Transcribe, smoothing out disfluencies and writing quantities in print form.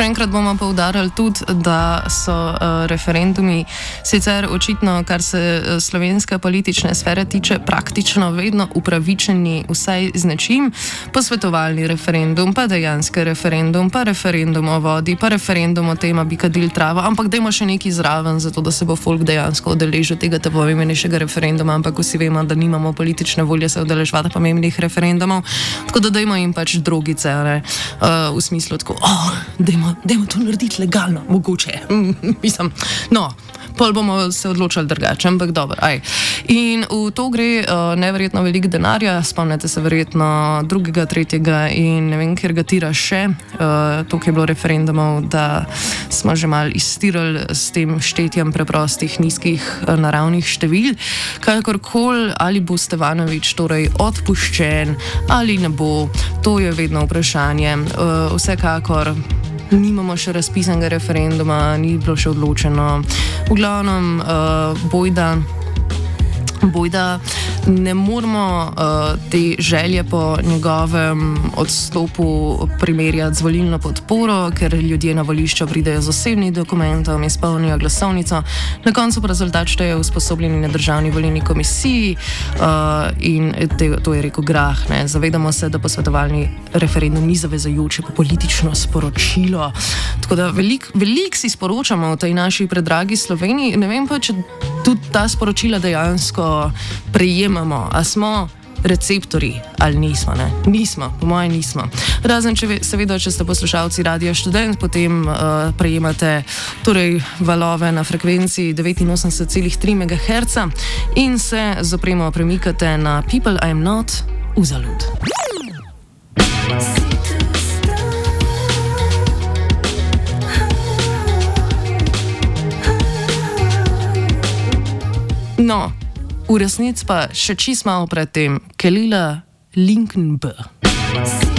Še enkrat bomo poudarili tudi, da so referendumi sicer očitno, kar se slovenske politične sfere tiče, praktično vedno upravičeni vsaj z nečim. Posvetovalni referendum, pa dejanski referendum, pa referendum o vodi, pa referendum o tem, bi kadili travo, ampak dajmo še nekaj zraven, zato da se bo folk dejansko udeležil tega pomembnejšega referenduma, ampak vsi vemo, da nimamo politične volje se udeleževati pomembnih referendumov, tako da dajmo jim pač drogice, v smislu tako, dajmo to narediti legalno, mogoče. Mislim, no, pol bomo se odločili drugače, ampak dobro, aj. In v to gre neverjetno veliko denarja, spomnite se verjetno 2., 3. in ne vem, kjer ga tira še. Toliko je bilo referendumov, da smo že malo iztirali s tem štetjem preprostih, nizkih naravnih števil. Kakorkoli, ali bo Stevanović torej odpuščen ali ne bo, to je vedno vprašanje. Vsekakor nimamo še razpisanega referenduma, ni bilo še odločeno. V glavnem, bojda ne moramo te želje po njegovem odstopu primerjati z volilno podporo, ker ljudje na volišča pridejo z osebnim dokumentom, izpolnijo glasovnico, na koncu pa rezultat šteje usposobljeni na Državni volilni komisiji in to je rekel Grah. Ne. Zavedamo se, da posvetovalni referendum ni zavezujoče po politično sporočilo. Tako da veliko si sporočamo v tej naši predragi Sloveniji. Ne vem pa, če tudi ta sporočila dejansko prejemamo. A smo receptori ali nismo? Ne? Nismo, po mojem nismo. Razen, seveda, če ste poslušalci Radia Študent, potem prejemate torej valove na frekvenci 89,3 MHz in se z opremo premikate na People I Am Not v zalud. No, v resnici pa še čist malo pred tem Kelila Lincoln B.